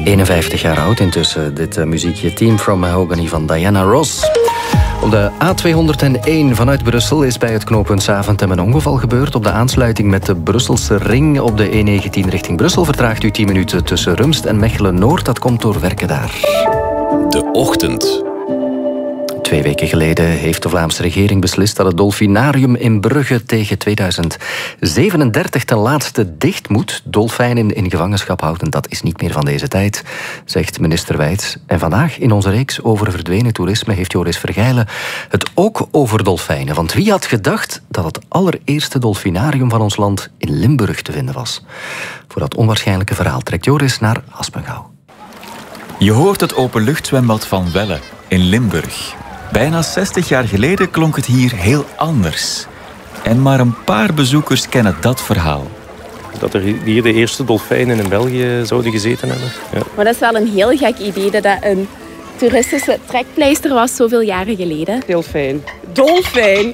51 jaar oud intussen, dit muziekje Team from Mahogany van Diana Ross. Op de A201 vanuit Brussel is bij het knooppunt Zaventem een ongeval gebeurd. Op de aansluiting met de Brusselse ring op de E19 richting Brussel vertraagt u 10 minuten tussen Rumst en Mechelen-Noord. Dat komt door werken daar. De Ochtend. 2 weken geleden heeft de Vlaamse regering beslist dat het Dolfinarium in Brugge tegen 2037 ten laatste dicht moet. Dolfijnen in gevangenschap houden, dat is niet meer van deze tijd, zegt minister Wijts. En vandaag in onze reeks over verdwenen toerisme heeft Joris Vergijlen het ook over dolfijnen. Want wie had gedacht dat het allereerste dolfinarium van ons land in Limburg te vinden was? Voor dat onwaarschijnlijke verhaal trekt Joris naar Aspengouw. Je hoort het openluchtzwembad van Welle in Limburg. Bijna 60 jaar geleden klonk het hier heel anders. En maar een paar bezoekers kennen dat verhaal. Dat er hier de eerste dolfijnen in België zouden gezeten hebben. Ja. Maar dat is wel een heel gek idee dat dat een toeristische trekpleister was zoveel jaren geleden. Heel fijn. Dolfijn!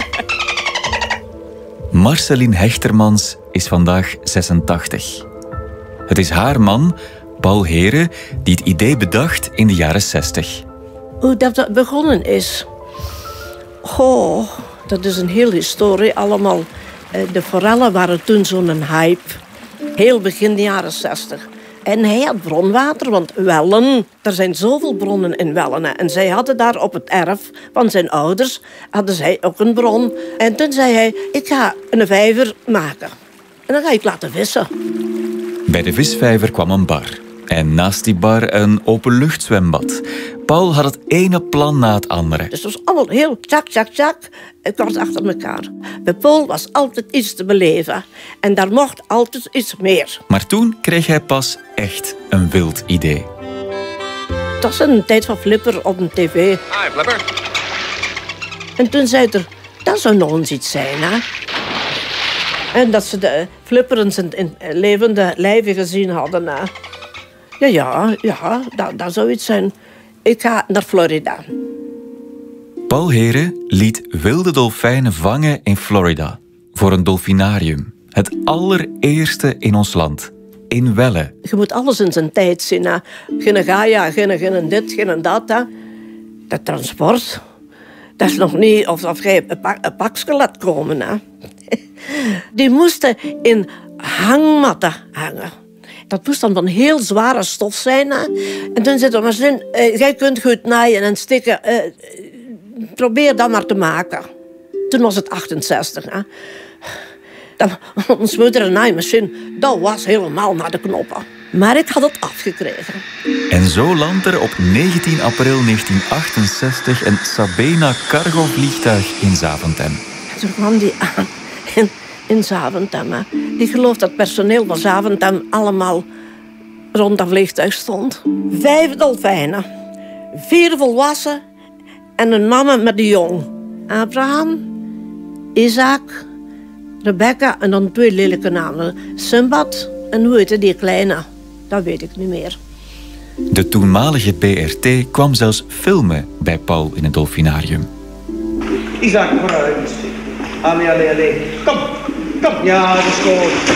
Marceline Hechtermans is vandaag 86. Het is haar man, Paul Heren, die het idee bedacht in de jaren 60. Hoe dat begonnen is? Goh, dat is een hele historie allemaal. De forellen waren toen zo'n hype. Heel begin de jaren 60. En hij had bronwater, want Wellen, er zijn zoveel bronnen in Wellen. Hè. En zij hadden daar op het erf van zijn ouders, hadden zij ook een bron. En toen zei hij, ik ga een vijver maken. En dan ga ik laten vissen. Bij de visvijver kwam een bar. En naast die bar een openluchtzwembad. Paul had het ene plan na het andere. Dus het was allemaal heel tjak, kort achter elkaar. Bij Paul was altijd iets te beleven. En daar mocht altijd iets meer. Maar toen kreeg hij pas echt een wild idee. Dat was een tijd van Flipper op een tv. Hi, Flipper. En toen zei er, dat zou nog eens iets zijn, hè. En dat ze de Flipper in levende lijven gezien hadden, hè. Ja, dat zou iets zijn. Ik ga naar Florida. Paul Heren liet wilde dolfijnen vangen in Florida. Voor een dolfinarium. Het allereerste in ons land. In Welle. Je moet alles in zijn tijd zien. Hè. Geen Gaia, geen dit, geen dat. Hè. Dat transport. Dat is nog niet of je een pakje laat komen. Hè. Die moesten in hangmatten hangen. Dat moest dan van heel zware stof zijn. Hè. En toen zei de machine, jij kunt goed naaien en stikken. Probeer dat maar te maken. Toen was het 68. Hè. Ons moeder een naaimachine, dat was helemaal naar de knoppen. Maar ik had het afgekregen. En zo landt er op 19 april 1968 een Sabena cargo-vliegtuig in Zaventem. Toen kwam die aan in Zaventem. Hè. Die gelooft dat het personeel van Zaventem allemaal rond dat vliegtuig stond. 5 dolfijnen, 4 volwassen en een mama met een jong. Abraham, Isaac, Rebecca en dan 2 lelijke namen. Simbad en hoe heette die kleine? Dat weet ik niet meer. De toenmalige BRT kwam zelfs filmen bij Paul in het dolfinarium. Isaac, vooruit. Allee. Kom. Ja, dat is goed.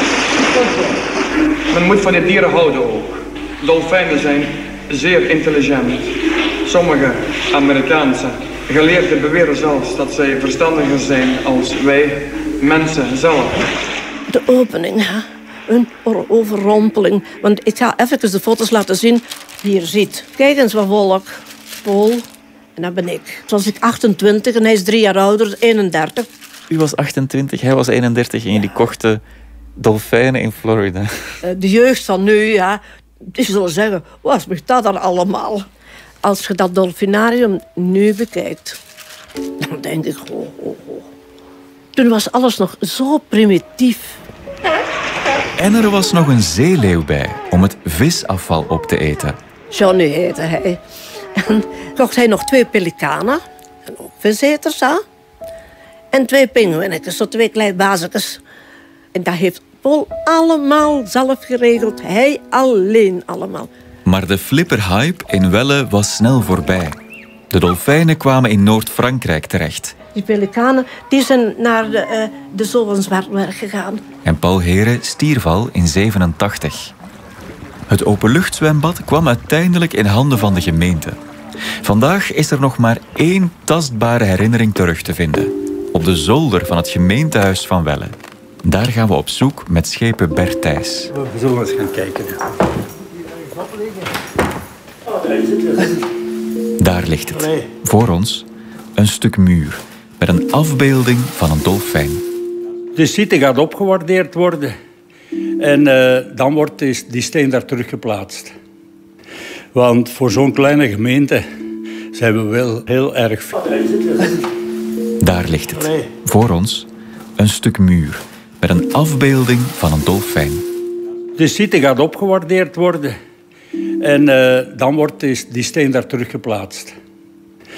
Men moet van de dieren houden ook. Dolfijnen zijn zeer intelligent. Sommige Amerikaanse geleerden beweren zelfs dat zij verstandiger zijn als wij mensen zelf. De opening, hè? Een overrompeling. Want ik ga even de foto's laten zien die je ziet. Kijk eens wat volk. Paul. En dat ben ik. Toen was ik 28 en hij is 3 jaar ouder, 31. U was 28, hij was 31 en jullie kochten dolfijnen in Florida. De jeugd van nu, ja, die zullen zeggen, wat is dat dan allemaal? Als je dat dolfinarium nu bekijkt, dan denk ik, Toen was alles nog zo primitief. En er was nog een zeeleeuw bij om het visafval op te eten. Johnny heette hij. En kocht hij nog 2 pelikanen, en ook viseters, hè? En 2 pinguïnnetjes, zo 2 kleine bazekjes. En dat heeft Paul allemaal zelf geregeld. Hij alleen allemaal. Maar de flipperhype in Welle was snel voorbij. De dolfijnen kwamen in Noord-Frankrijk terecht. Die pelikanen die zijn naar de Zoo van Zwartberg gegaan. En Paul Heren stierf al in 87. Het openluchtzwembad kwam uiteindelijk in handen van de gemeente. Vandaag is er nog maar 1 tastbare herinnering terug te vinden. Op de zolder van het gemeentehuis van Welle. Daar gaan we op zoek met schepen Bert Thijs. We zullen eens gaan kijken. Daar ligt het. Voor ons een stuk muur met een afbeelding van een dolfijn. De site gaat opgewaardeerd worden. En dan wordt die steen daar teruggeplaatst. Want voor zo'n kleine gemeente zijn we wel heel erg veel. Daar ligt het. Voor ons een stuk muur met een afbeelding van een dolfijn. De site gaat opgewaardeerd worden. En dan wordt die steen daar teruggeplaatst.